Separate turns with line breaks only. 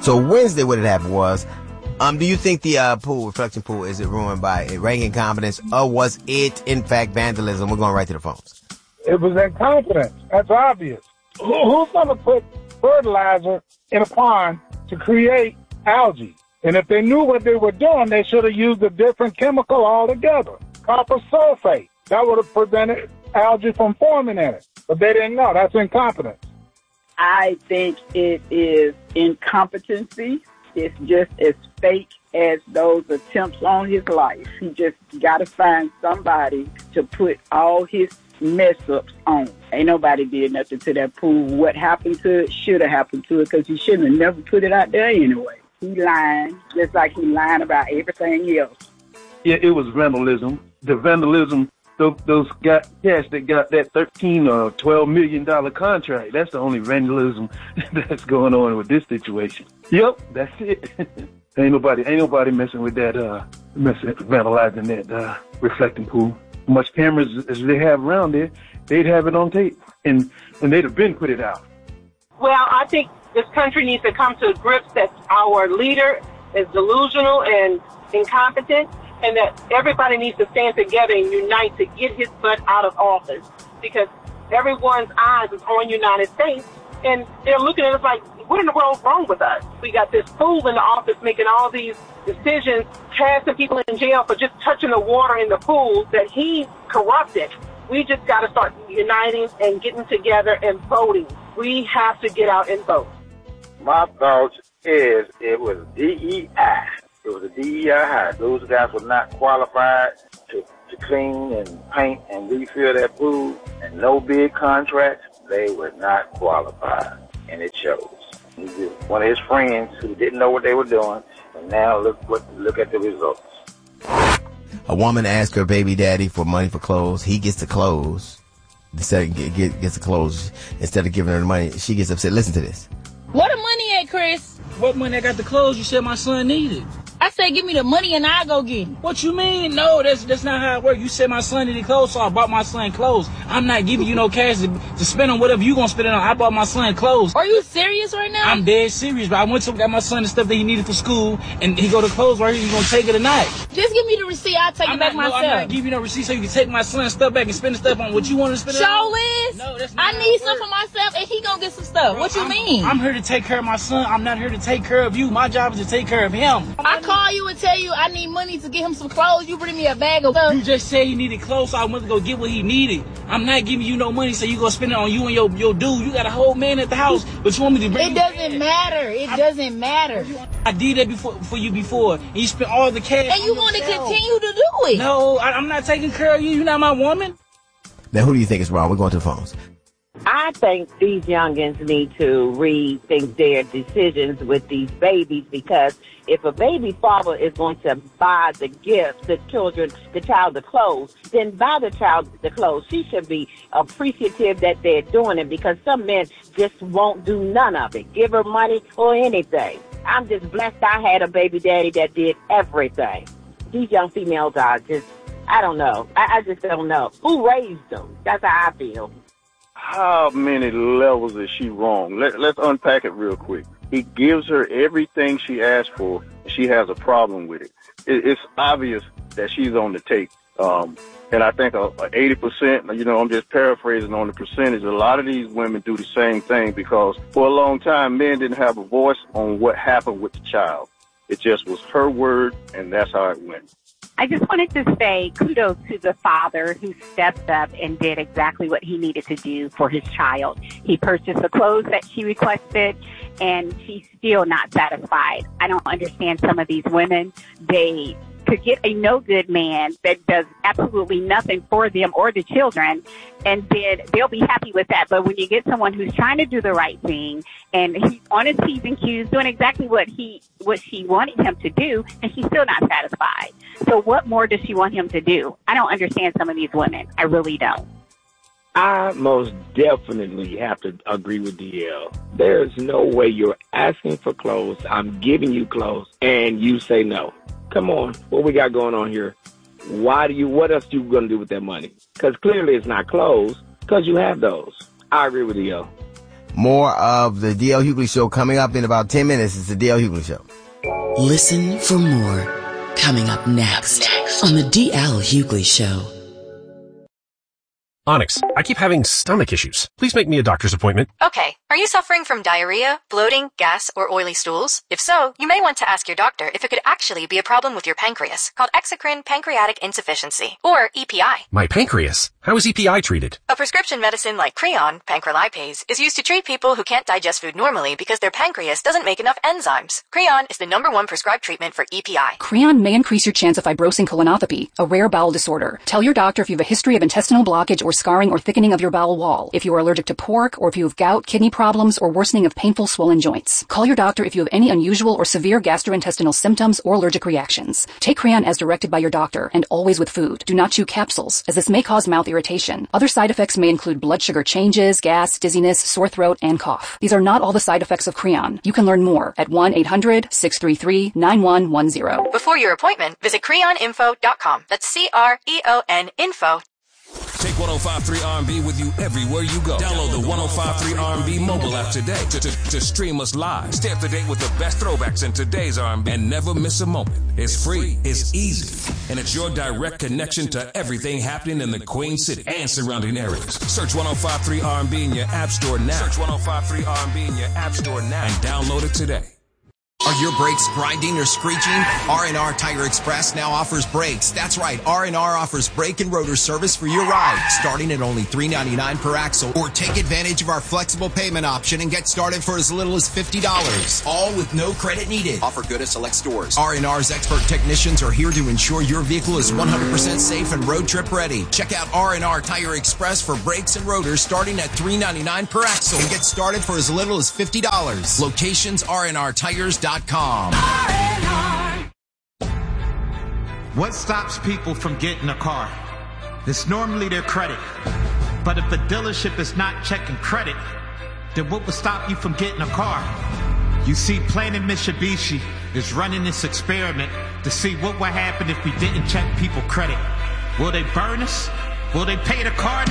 So Wednesday, what had happened was, do you think the reflection pool, is it ruined by rank incompetence, or was it in fact vandalism? We're going right to the phones.
It was incompetence. That's obvious. Who's going to put fertilizer in a pond to create algae? And if they knew what they were doing, they should have used a different chemical altogether. Copper sulfate. That would have prevented algae from forming in it. But they didn't know. That's incompetence.
I think it is incompetency. It's just as fake as those attempts on his life. He just got to find somebody to put all his mess-ups on. Ain't nobody did nothing to that pool. What happened to it should have happened to it because he shouldn't have never put it out there anyway. He lying, just like he lying about everything else.
Yeah, it was vandalism. The vandalism, those cats that got that $13 or $12 million contract, that's the only vandalism that's going on with this situation. Yep, that's it. Ain't nobody messing with that, vandalizing that reflecting pool. Much cameras as they have around there, they'd have it on tape, and they'd have been put it out.
Well, I think this country needs to come to grips that our leader is delusional and incompetent, and that everybody needs to stand together and unite to get his butt out of office, because everyone's eyes is on United States, and they're looking at us like, what in the world is wrong with us? We got this fool in the office making all these decisions, casting people in jail for just touching the water in the pool that he corrupted. We just got to start uniting and getting together and voting. We have to get out and vote.
My thoughts is it was DEI. It was a DEI hire. Those guys were not qualified to clean and paint and refill that pool, and no big contracts. They were not qualified, and it shows. One of his friends who didn't know what they were doing, and now look at the results.
A woman asked her baby daddy for money for clothes. He gets the clothes. Gets the clothes instead of giving her the money. She gets upset. Listen to this.
Where the money at, Chris?
What money? I got the clothes you said my son needed.
I said give me the money and I'll go get it.
What you mean? No, that's not how it works. You said my son needed clothes, so I bought my son clothes. I'm not giving you no cash to spend on whatever you gonna spend it on. I bought my son clothes.
Are you serious right now?
I'm dead serious, but I went to got my son the stuff that he needed for school, and he go to clothes right here. You gonna take it or not?
Just give me the receipt. I'll take it back myself.
I'm not giving you no receipt so you can take my son's stuff back and spend the stuff on what you want to spend it on.
Show Liz.
No, that's not
I need some for myself, and he gonna get some stuff.
Bro,
what you mean?
I'm here to take care of my son. I'm not here to take care of you. My job is to take care of him.
I call you and tell you I need money to get him some clothes. You bring me a bag of stuff.
You just said he needed clothes, so I went to go get what he needed. I'm not giving you no money, so you gonna spend it on you and your dude. You got a whole man at the house, but you want me to bring
it doesn't matter. It doesn't matter.
I did that for you before, and you spent all the cash.
And you want to continue to do it.
No, I'm not taking care of you. You're not my woman.
Now, who do you think is wrong? We're going to the phones.
I think these youngins need to rethink their decisions with these babies, because if a baby father is going to buy the gift, the child the clothes, then buy the child the clothes. She should be appreciative that they're doing it, because some men just won't do none of it. Give her money or anything. I'm just blessed I had a baby daddy that did everything. These young females are just, I don't know. I just don't know. Who raised them? That's how I feel.
How many levels is she wrong? Let's unpack it real quick. He gives her everything she asked for, and she has a problem with it. It's obvious that she's on the take. And I think 80%, I'm just paraphrasing on the percentage, a lot of these women do the same thing, because for a long time, men didn't have a voice on what happened with the child. It just was her word, and that's how it went.
I just wanted to say kudos to the father who stepped up and did exactly what he needed to do for his child. He purchased the clothes that she requested, and she's still not satisfied. I don't understand some of these women. They could get a no-good man that does absolutely nothing for them or the children, and then they'll be happy with that. But when you get someone who's trying to do the right thing, and he's on his P's and Q's, doing exactly what she wanted him to do, and she's still not satisfied. So what more does she want him to do? I don't understand some of these women. I really don't.
I most definitely have to agree with DL. There's no way you're asking for clothes, I'm giving you clothes, and you say no. Come on, what we got going on here? What else you going to do with that money? Because clearly it's not clothes, because you have those. I agree with DL.
More of the D.L. Hughley Show coming up in about 10 minutes. It's the D.L. Hughley Show.
Listen for more coming up next on the D.L. Hughley Show.
Onyx, I keep having stomach issues. Please make me a doctor's appointment.
Okay. Are you suffering from diarrhea, bloating, gas, or oily stools? If so, you may want to ask your doctor if it could actually be a problem with your pancreas, called exocrine pancreatic insufficiency, or EPI.
My pancreas? How is EPI treated?
A prescription medicine like Creon, pancrelipase, is used to treat people who can't digest food normally because their pancreas doesn't make enough enzymes. Creon is the #1 prescribed treatment for EPI.
Creon may increase your chance of fibrosing colonopathy, a rare bowel disorder. Tell your doctor if you have a history of intestinal blockage or scarring or thickening of your bowel wall, if you are allergic to pork, or if you have gout, kidney problems, or worsening of painful swollen joints. Call your doctor if you have any unusual or severe gastrointestinal symptoms or allergic reactions. Take Creon as directed by your doctor, and always with food. Do not chew capsules, as this may cause mouth irritation. Other side effects may include blood sugar changes, gas, dizziness, sore throat, and cough. These are not all the side effects of Creon. You can learn more at 1-800-633-9110.
Before your appointment, visit creoninfo.com. That's CREON info.
Take 105.3 R&B with you everywhere you go. Download the 105.3 R&B mobile app today to stream us live. Stay up to date with the best throwbacks in today's R&B and never miss a moment. It's free, it's easy, and it's your direct connection to everything happening in the Queen City and surrounding areas. Search 105.3 R&B in your app store now. Search 105.3 R&B in your app store now and download it today.
Are your brakes grinding or screeching? R&R Tire Express now offers brakes. That's right, R&R offers brake and rotor service for your ride, starting at only $3.99 per axle. Or take advantage of our flexible payment option and get started for as little as $50. All with no credit needed. Offer good at select stores. R&R's expert technicians are here to ensure your vehicle is 100% safe and road trip ready. Check out R&R Tire Express for brakes and rotors starting at $3.99 per axle and get started for as little as $50. Locations rnrtires.com.
What stops people from getting a car? It's normally their credit. But if the dealership is not checking credit, then what would stop you from getting a car? You see, Planet Mitsubishi is running this experiment to see what would happen if we didn't check people credit. Will they burn us? Will they pay the car?